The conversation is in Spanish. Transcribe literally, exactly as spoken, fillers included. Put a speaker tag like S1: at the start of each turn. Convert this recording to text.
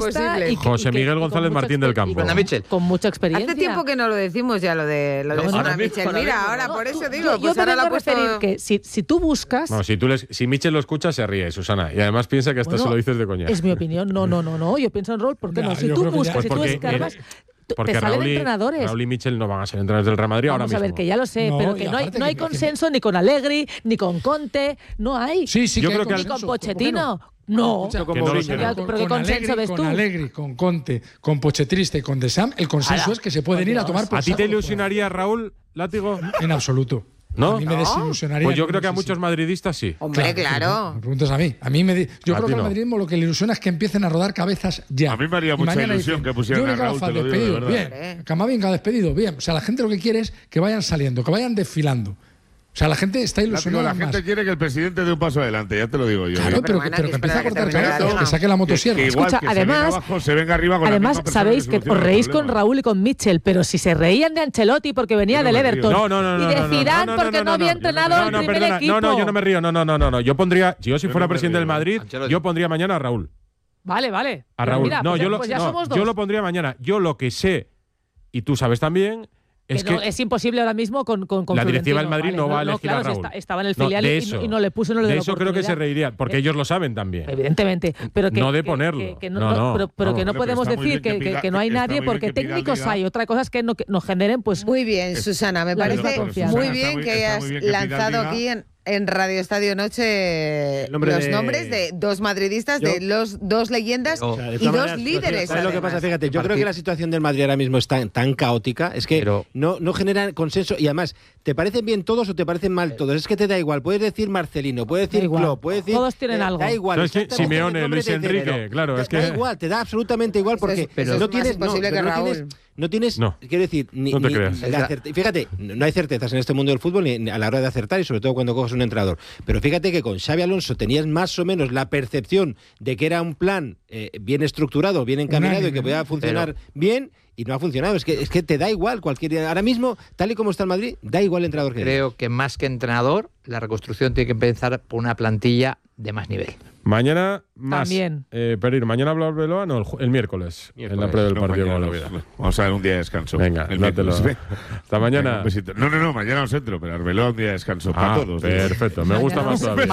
S1: futbolista y que,
S2: José
S1: y que,
S2: Miguel
S1: y
S2: González Martín del Campo.
S3: Con Mitchell.
S1: Con mucha experiencia.
S4: Hace tiempo que no lo decimos ya lo de lo de
S1: No,
S4: Sona
S1: no,
S4: Mitchell.
S1: no,
S4: Mira,
S1: no,
S4: ahora
S1: no,
S4: por
S1: tú-
S4: eso
S1: yo-
S4: digo,
S1: yo
S4: pues
S1: te
S4: ahora
S1: vengo
S4: la
S1: a
S4: ha puesto...
S1: referir que si, si tú buscas...
S2: No, si, tú les, si Mitchell lo escucha, se ríe, Susana. Y además piensa que hasta
S1: Bueno,
S2: se lo dices de coña.
S1: Es mi opinión. No, no, no, no. Yo pienso en rol, ¿por qué
S5: Ya,
S1: no? Si
S5: yo
S1: tú
S5: creo que ya-
S1: buscas,
S2: Pues
S1: si tú
S2: porque,
S1: escarbas,
S2: eh,
S1: te
S2: Porque
S1: salen
S2: Raúl y,
S1: entrenadores.
S2: Raúl y Mitchell no van a ser entrenadores del Real Madrid ahora
S1: Vamos
S2: mismo.
S1: a ver, que ya lo sé,
S5: No,
S1: pero
S5: y
S1: que no hay,
S5: aparte
S1: no hay
S5: que- que-
S1: consenso ni con Allegri, ni con Conte, no hay.
S5: Sí, sí
S2: Yo
S5: que
S2: creo
S5: hay
S2: que al-
S1: Ni con
S5: consenso, ¿por qué
S1: Pochettino. No.
S5: Escucha,
S2: Que no lo sé.
S1: Ya,
S5: con,
S1: pero ¿qué
S5: con
S1: consenso
S5: Allegri,
S1: ves
S5: con
S1: tú?
S5: Allegri, con Conte, con Pochettino y con Deschamps, el consenso
S1: Ala.
S5: es que se pueden ir a tomar por
S2: ¿A ti te
S5: saco.
S2: ilusionaría, Raúl, Látigo?
S5: En absoluto.
S2: ¿No?
S5: A mí me
S4: No.
S5: desilusionaría.
S2: Pues yo creo que a
S5: muchísimo.
S2: muchos madridistas sí.
S4: Hombre,
S5: Claro,
S4: claro.
S5: Me preguntas a mí. A mí me di- yo
S2: A
S5: creo
S2: ti
S5: que al
S2: no.
S5: madridismo lo que le ilusiona es que empiecen a rodar cabezas ya.
S6: A mí me haría
S5: Y
S6: mucha
S5: mañana
S6: ilusión
S5: dicen,
S6: que pusieran
S5: yo
S6: a
S5: venga,
S6: Raúl, te lo digo de
S5: despedido.
S6: verdad.
S5: Bien, Camavinga despedido. Bien. O sea, la gente lo que quiere es que vayan saliendo, que vayan desfilando. O sea, la gente está
S6: Látigo,
S5: ilusionada
S6: la gente
S5: más.
S6: quiere que el presidente dé un paso adelante, ya te lo digo yo.
S5: Claro,
S6: ¿eh?
S5: pero,
S4: bueno,
S5: que,
S4: hay
S5: pero
S4: que
S5: que empiece a
S4: esperar a que
S5: cortar
S4: termine la
S5: cabezas,
S4: liga.
S5: que saque la motosierra.
S6: Que igual
S1: Escucha,
S6: que se venga
S1: además-
S6: abajo, se venga arriba con la
S1: Además,
S6: misma persona
S1: sabéis
S6: que
S1: que
S6: soluciona
S1: os
S6: el
S1: reís con
S6: problema.
S1: Raúl y con Mitchell, pero si se reían de Ancelotti porque venía
S6: Yo no
S1: del
S6: me río.
S1: Everton
S2: No, no, no, no,
S1: y de
S2: no, no,
S1: Zidane
S2: no, no,
S1: porque
S2: no,
S1: no, había
S2: no,
S1: entrenado
S2: no,
S1: el
S2: no,
S1: primer
S2: perdona.
S1: equipo.
S2: No, no, yo no me río. No, no, no, no, no. Yo pondría, si yo si
S6: Yo
S2: fuera
S6: no me
S2: presidente
S6: río.
S2: del Madrid,
S3: Ancelotti.
S2: yo pondría mañana a Raúl.
S1: Vale, vale.
S2: A
S1: Pero
S2: Raúl.
S1: mira,
S2: no,
S1: pues,
S2: yo
S1: ya-
S2: lo,
S1: pues ya
S2: no,
S1: somos dos.
S2: yo lo pondría mañana. Yo lo que sé, y tú sabes también, es
S1: que no,
S2: que
S1: es imposible ahora mismo con, con, con
S2: la directiva del
S1: Florentino,
S2: Madrid
S1: vale,
S2: no va a elegir
S1: claro,
S2: a
S1: si
S2: Raúl.
S1: está- estaba en el
S2: No,
S1: filial
S2: de
S1: y,
S2: eso,
S1: no, y no le puso no le
S2: de
S1: dio la
S2: eso creo que se
S1: oportunidad.
S2: reirían, porque
S1: Eh,
S2: ellos lo saben también.
S1: Evidentemente, pero que,
S2: No de
S1: que-
S2: ponerlo.
S1: que- que no,
S2: No, no,
S1: pero, pero
S2: no.
S1: que no
S6: Hombre, pero
S1: podemos
S6: está muy
S1: decir
S6: bien
S1: que,
S6: que
S1: que-
S6: pida-
S1: que no hay
S6: está
S1: nadie
S6: muy bien
S1: porque
S6: que pida
S1: técnicos
S6: liga.
S1: hay. Otra cosa es que no- que nos generen pues
S4: Muy bien, Susana, me
S1: La
S4: parece
S1: misma confianza.
S4: muy
S6: Susana,
S4: bien
S6: está muy-
S4: que
S6: está
S4: hayas
S6: muy bien que pida
S4: lanzado
S6: liga.
S4: aquí en, en Radio Estadio Noche
S7: nombre
S4: los
S7: de-
S4: nombres de dos madridistas,
S7: Yo-
S4: de los dos leyendas
S3: Pero-
S7: O sea, de
S4: y
S7: todas
S4: dos
S7: maneras,
S4: líderes.
S7: ¿Sabes lo que pasa?
S4: además.
S7: Fíjate, yo creo que la situación del Madrid ahora mismo es tan, tan caótica, es que
S3: Pero-
S7: no, no genera consenso y además, ¿te parecen bien todos o te parecen mal todos? Es que te da igual, puedes decir Marcelino, puedes decir
S1: Da igual.
S7: Klopp, puedes decir...
S1: Todos tienen
S7: eh,
S1: algo.
S7: Da igual.
S2: No, es que
S7: exactamente
S2: Simeone,
S7: el nombre
S2: Luis
S7: te dice,
S2: Enrique,
S7: pero-
S2: claro,
S7: da-
S2: es que-
S7: Da igual, te da absolutamente igual
S4: Eso
S7: porque
S4: es- eso es
S7: no
S4: más
S7: tienes...
S4: imposible
S7: no,
S4: que
S7: pero no
S4: Raúl.
S7: tienes- No tienes,
S2: No.
S7: quiero decir, ni,
S2: No te
S7: ni-
S2: creas.
S7: la certe- fíjate, no hay certezas en este mundo del fútbol ni ni a la hora de acertar y sobre todo cuando coges un entrenador. Pero fíjate que con Xavi Alonso tenías más o menos la percepción de que era un plan eh, bien estructurado, bien encaminado
S5: Unánime,
S7: y que podía
S5: ¿no?
S7: funcionar bien y no ha funcionado. Es que, es que te da igual cualquier... Ahora mismo, tal y como está el Madrid, da igual el entrenador que
S3: Creo que más que entrenador, la reconstrucción tiene que empezar por una plantilla de más nivel.
S2: Mañana más.
S1: También.
S2: Eh, Pereiro, mañana habla Arbeloa, no, el, ju- el miércoles, en la previa del
S6: No,
S2: partido
S6: mañana
S2: con la
S6: no,
S2: vida.
S6: Vamos a ver un día de descanso.
S2: Venga,
S6: El
S2: dátelo.
S6: miércoles.
S2: Hasta mañana.
S6: Venga, un besito. No, no, no, mañana os entro, pero Arbeloa un día de descanso.
S2: Ah,
S6: para todos. digo.
S2: perfecto, me gusta más todavía.